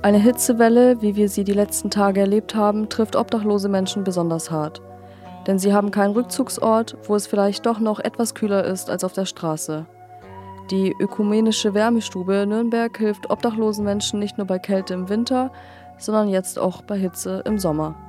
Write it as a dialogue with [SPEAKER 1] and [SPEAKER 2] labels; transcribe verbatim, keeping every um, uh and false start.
[SPEAKER 1] Eine Hitzewelle, wie wir sie die letzten Tage erlebt haben, trifft obdachlose Menschen besonders hart. Denn sie haben keinen Rückzugsort, wo es vielleicht doch noch etwas kühler ist als auf der Straße. Die ökumenische Wärmestube Nürnberg hilft obdachlosen Menschen nicht nur bei Kälte im Winter, sondern jetzt auch bei Hitze im Sommer.